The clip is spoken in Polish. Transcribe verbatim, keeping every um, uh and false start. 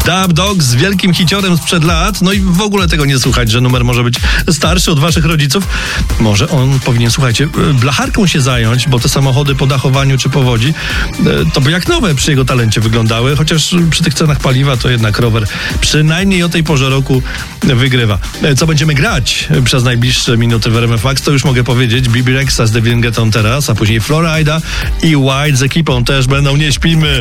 Dub Dog z wielkim hiciorem sprzed lat, no i w ogóle tego nie słuchać, że numer może być starszy od waszych rodziców. Może on powinien, słuchajcie, blacharką się zająć, bo te samochody po dachowaniu czy powodzi, to by jak nowe przy jego talencie wyglądały, chociaż przy tych cenach paliwa to jednak rower przynajmniej o tej porze roku wygrywa. Co będziemy grać przez najbliższe minuty w R M F Max, to już mogę powiedzieć. Bibi Rexha z Devin Getton teraz, a później Florida i White z ekipą też będą Nie śpimy.